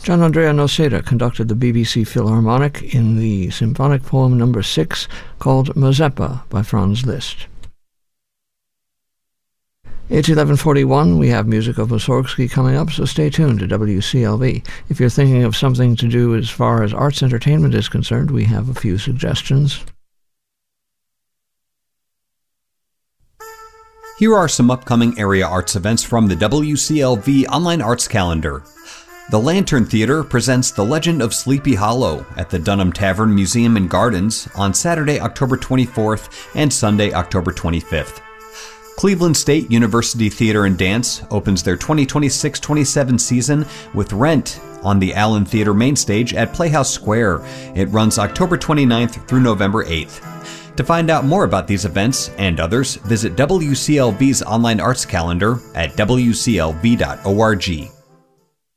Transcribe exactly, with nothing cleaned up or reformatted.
Gian Andrea Noceda conducted the B B C Philharmonic in the symphonic poem number six called Mazeppa by Franz Liszt. It's eleven forty-one. We have music of Mussorgsky coming up, so stay tuned to W C L V. If you're thinking of something to do as far as arts entertainment is concerned, we have a few suggestions. Here are some upcoming area arts events from the W C L V Online Arts Calendar. The Lantern Theater presents The Legend of Sleepy Hollow at the Dunham Tavern Museum and Gardens on Saturday, October twenty-fourth and Sunday, October twenty-fifth. Cleveland State University Theater and Dance opens their twenty twenty-six twenty-seven season with Rent on the Allen Theater main stage at Playhouse Square. It runs October twenty-ninth through November eighth. To find out more about these events and others, visit W C L V's online arts calendar at W C L V dot org.